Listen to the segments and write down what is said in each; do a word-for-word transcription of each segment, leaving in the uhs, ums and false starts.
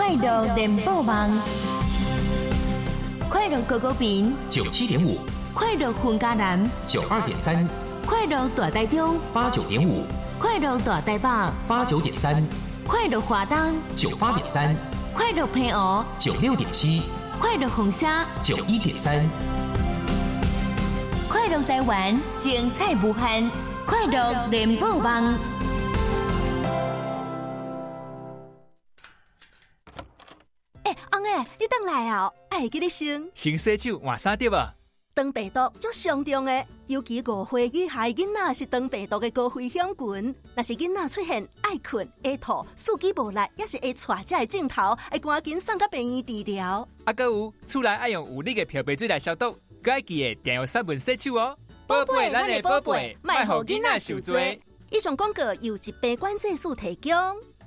快乐联播网，快乐狗狗饼九七点五， 快乐混家南九二点三， 快乐大台中八九点五， 快乐大台北八九点三， 快乐华东九八点三， 快乐平湖九六点七， 快乐红虾九一点三， 快乐台湾精彩无限，快乐联播网。 哎，翁诶，你等来哦！爱记你先。 先洗手换衫对吧？ 肠病毒足上重的，尤其五岁以下囡仔是肠病毒的高危险群。若是囡仔出现爱困、会吐、四肢无力，也是会带这个镜头，会赶紧送到病院治疗。 啊，搁有厝内爱用有力的漂白水来消毒，搁爱记得定用杀蚊洗手哦。 宝贝，咱的宝贝， 莫互囡仔受罪。 以上广告由疾病管制署提供。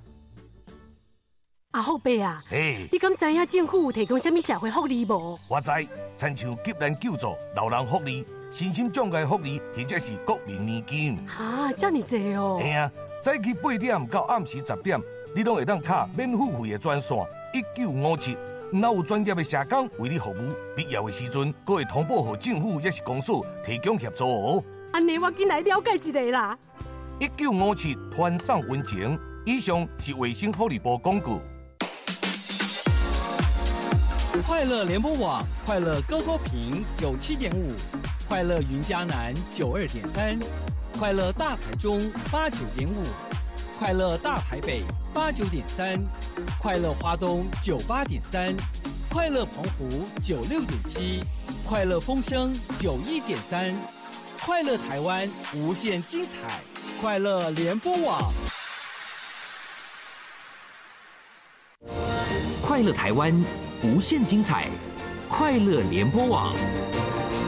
阿福伯啊， 嘿， 你敢知影政府有提供什么社会福利无？ 我知，亲像急难救助、老人福利、身心障碍福利，或者是国民年金。 哈，这么济哦！ 嘿啊，早起八点到暗时十点，你拢会当卡免付费的专线一九五七，若有专业的社工为你服务，必要的时阵，阁会通报给政府也是公所提供协助哦。 安尼我紧来了解一下啦。 一九五七团上温情，以上是卫生福利部广告。 快乐联播网，快乐高高频九七点五，快乐云嘉南九二点三，快乐大台中八九点五，快乐大台北八九点三，快乐花东九八点三，快乐澎湖九六点七，快乐风声九一点三，快乐台湾无限精彩，快乐联播网。 快乐台湾无限精彩，快乐联播网。